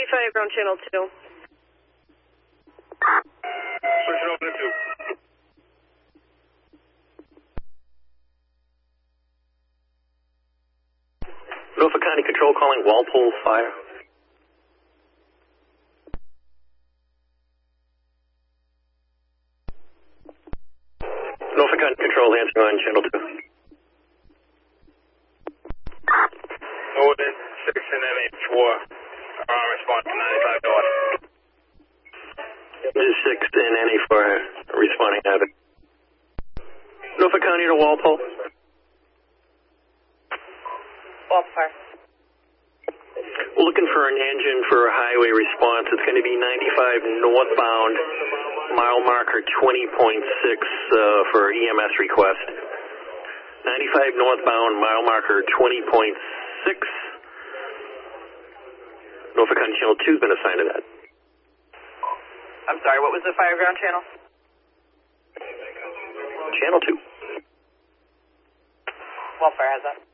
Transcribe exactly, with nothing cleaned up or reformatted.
ninety-five, ground channel two. Switching over to two. Norfolk County Control calling Walpole Fire. Norfolk County Control answering on channel two. Northern six and N H four. Uh, response to ninety-five north. This is six and N A four responding to it. Norfolk County to Walpole. Walpole. We're looking for an engine for a highway response. It's going to be ninety-five northbound, mile marker twenty point six uh, for E M S request. ninety-five northbound, mile marker twenty point six. Norfolk County Channel two has been assigned to that. I'm sorry, what was the fire ground channel? Channel two. Walpole has that.